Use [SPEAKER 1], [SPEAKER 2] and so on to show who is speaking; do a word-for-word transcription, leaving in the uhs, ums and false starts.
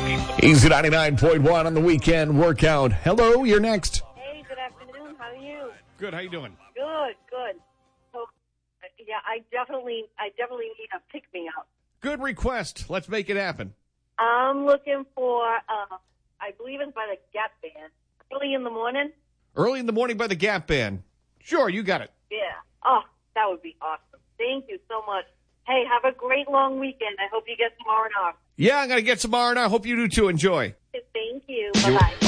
[SPEAKER 1] Easy ninety-nine point one on the weekend workout. Hello, you're next.
[SPEAKER 2] Hey, good afternoon. How are you?
[SPEAKER 1] Good. How you doing?
[SPEAKER 2] Good, good. So, yeah, I definitely, I definitely need a pick me up.
[SPEAKER 1] Good request. Let's make it happen.
[SPEAKER 2] I'm looking for, uh, I believe it's by the Gap Band. Early in the morning.
[SPEAKER 1] Early in the morning by the Gap Band. Sure, you got it.
[SPEAKER 2] Yeah. Oh, that would be awesome. Thank you so much. Hey, have a great long weekend. I hope you get some R and R.
[SPEAKER 1] Yeah, I'm going to get some R and R. Hope you do too. Enjoy.
[SPEAKER 2] Thank you. Bye-bye.